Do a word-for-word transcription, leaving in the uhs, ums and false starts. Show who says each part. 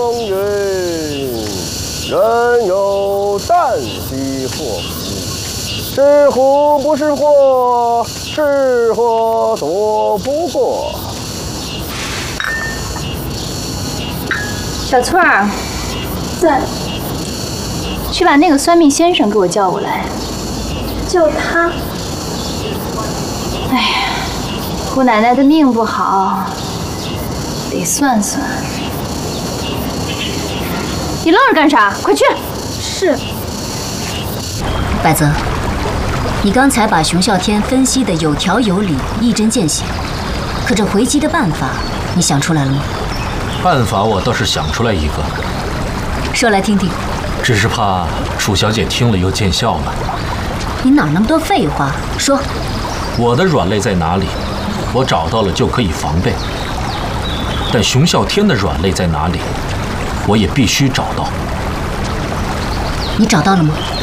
Speaker 1: 云，人有旦夕祸福，是福不是祸，是祸躲不过。
Speaker 2: 小翠儿，
Speaker 3: 在。
Speaker 2: 去把那个算命先生给我叫过来。
Speaker 3: 叫他？
Speaker 2: 哎呀，姑奶奶的命不好，得算算。你愣着干啥？快去！
Speaker 3: 是。
Speaker 4: 百泽，你刚才把熊啸天分析的有条有理、一针见血，可这回击的办法，你想出来了吗？
Speaker 5: 办法我倒是想出来一个，
Speaker 4: 说来听听。
Speaker 5: 只是怕楚小姐听了又见笑了。
Speaker 4: 你哪那么多废话？说。
Speaker 5: 我的软肋在哪里？我找到了就可以防备。但熊啸天的软肋在哪里？我也必须找到。
Speaker 4: 你找到了吗？